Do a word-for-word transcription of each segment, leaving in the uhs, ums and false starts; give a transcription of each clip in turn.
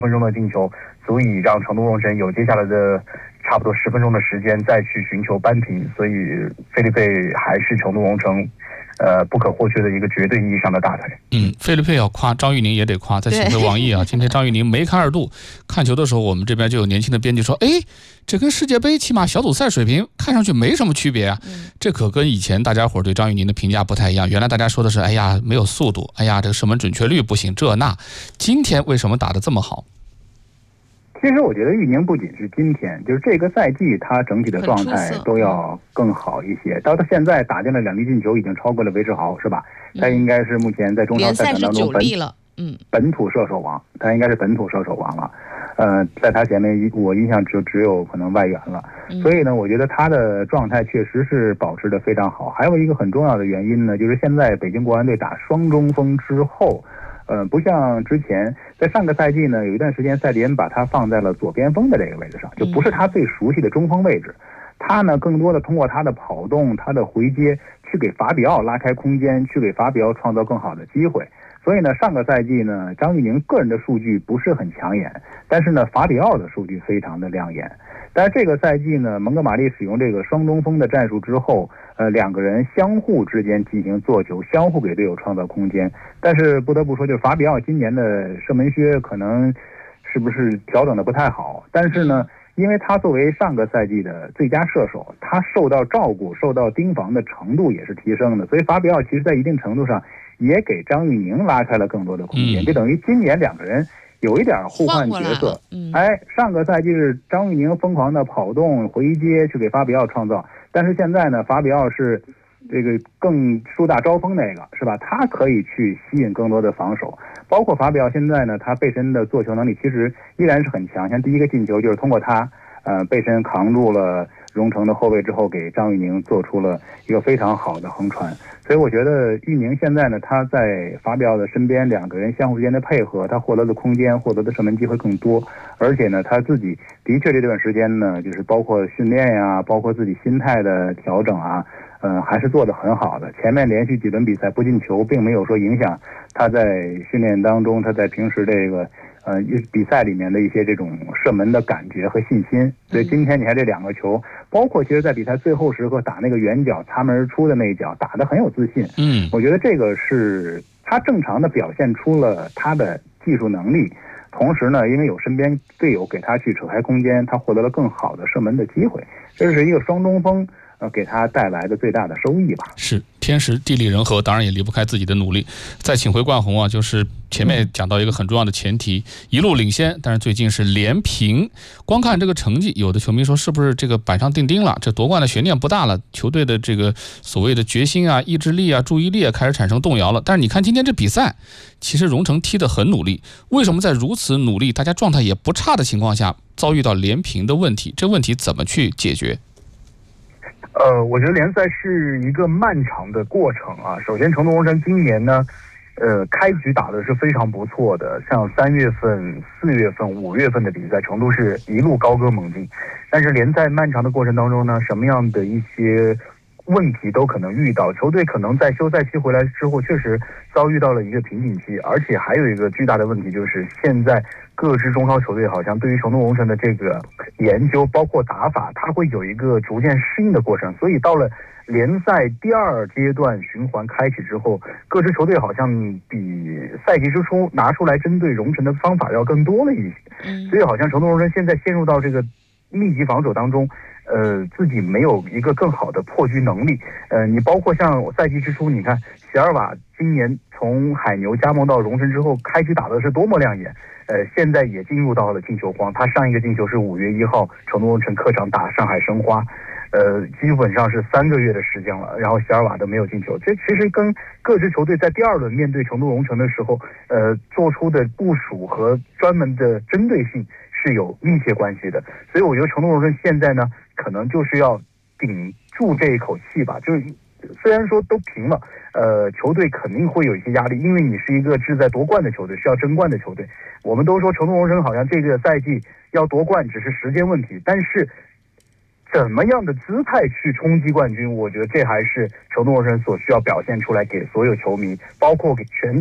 分钟的进球，足以让成都龙神有接下来的差不多十分钟的时间再去寻求扳平，所以费利佩还是成都龙城呃，不可或缺的一个绝对意义上的大腿。 嗯，费利佩要夸，张玉宁也得夸。在请回网易啊，今天张玉宁梅开二度。看球的时候，我们这边就有年轻的编辑说：“哎，这跟世界杯起码小组赛水平看上去没什么区别啊。嗯”这可跟以前大家伙对张玉宁的评价不太一样。原来大家说的是：“哎呀，没有速度，哎呀，这个射门准确率不行，这那。”今天为什么打得这么好？ 其实我觉得玉宁不仅是今天，就是这个赛季他整体的状态都要更好一些。到他现在打进了两粒进球，已经超过了韦世豪，是吧？他应该是目前在中超赛场当中本嗯本土射手王，他应该是本土射手王了。呃，在他前面我印象只只有可能外援了。所以呢，我觉得他的状态确实是保持得非常好。还有一个很重要的原因呢，就是现在北京国安队打双中锋之后。呃，不像之前，在上个赛季呢，有一段时间赛迪恩把他放在了左边锋的这个位置上，就不是他最熟悉的中锋位置。他呢，更多的通过他的跑动、他的回接，去给法比奥拉开空间，去给法比奥创造更好的机会。所以呢，上个赛季呢，张玉宁个人的数据不是很抢眼，但是呢，法比奥的数据非常的亮眼。但是这个赛季呢，蒙哥马利使用这个双中锋的战术之后，呃，两个人相互之间进行做球，相互给队友创造空间。但是不得不说，就是法比奥今年的射门靴可能是不是调整的不太好，但是呢，因为他作为上个赛季的最佳射手，他受到照顾、受到盯防的程度也是提升的，所以法比奥其实在一定程度上也给张玉宁拉开了更多的空间，就等于今年两个人有一点互换角色。嗯，哎，上个赛季是张玉宁疯狂的跑动回接去给法比奥创造，但是现在呢，法比奥是这个更树大招风那个，是吧？他可以去吸引更多的防守，包括法比奥现在呢，他背身的做球能力其实依然是很强。像第一个进球就是通过他，呃，背身扛住了荣成的后卫之后，给张玉宁做出了一个非常好的横传。所以我觉得玉宁现在呢，他在法比奥的身边，两个人相互之间的配合，他获得的空间、获得的射门机会更多。而且呢，他自己的确这段时间呢，就是包括训练呀，包括自己心态的调整啊，呃，还是做得很好的。前面连续几轮比赛不进球，并没有说影响他在训练当中，他在平时这个呃比赛里面的一些这种射门的感觉和信心。所以今天你看这两个球，包括其实在比赛最后时刻打那个远角擦门而出的那一脚，打得很有自信。嗯，我觉得这个是他正常的表现出了他的技术能力。同时呢，因为有身边队友给他去扯开空间，他获得了更好的射门的机会。这是一个双中锋呃，给他带来的最大的收益吧。 是天时地利人和，当然也离不开自己的努力。再请回冠宏啊，就是前面讲到一个很重要的前提，一路领先，但是最近是连平。光看这个成绩，有的球迷说是不是这个板上钉钉了？这夺冠的悬念不大了，球队的这个所谓的决心啊、意志力啊、注意力啊开始产生动摇了。但是你看今天这比赛，其实荣成踢得很努力。为什么在如此努力、大家状态也不差的情况下，遭遇到连平的问题？这问题怎么去解决？ 呃，我觉得联赛是一个漫长的过程啊。首先，成都龙神今年呢，呃，开局打的是非常不错的，像三月份、四月份、五月份的比赛，成都是一路高歌猛进。但是联赛漫长的过程当中呢，什么样的一些问题都可能遇到，球队可能在休赛期回来之后，确实遭遇到了一个瓶颈期，而且还有一个巨大的问题，就是现在各支中超球队好像对于成都龙神的这个研究，包括打法，它会有一个逐渐适应的过程。所以到了联赛第二阶段循环开启之后，各支球队好像比赛季之初拿出来针对龙神的方法要更多了一些。所以好像成都龙神现在陷入到这个密集防守当中，呃，自己没有一个更好的破局能力。呃，你包括像赛季之初，你看席尔瓦今年从海牛加盟到荣神之后，开局打的是多么亮眼。呃，现在也进入到了进球荒。他上一个进球是五月一号成都龙城客场打上海申花，呃，基本上是三个月的时间了，然后席尔瓦都没有进球。这其实跟各支球队在第二轮面对成都龙城的时候，呃，做出的部署和专门的针对性是有密切关系的。所以我觉得成都龙城现在呢，可能就是要顶住这一口气吧。就是虽然说都平了，呃，球队肯定会有一些压力，因为你是一个志在夺冠的球队，是要争冠的球队。我们都说成都龙城好像这个赛季要夺冠只是时间问题，但是怎么样的姿态去冲击冠军，我觉得这还是成都龙城所需要表现出来给所有球迷，包括给全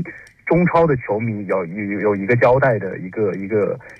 中超的球迷有有有一个交代的一个一个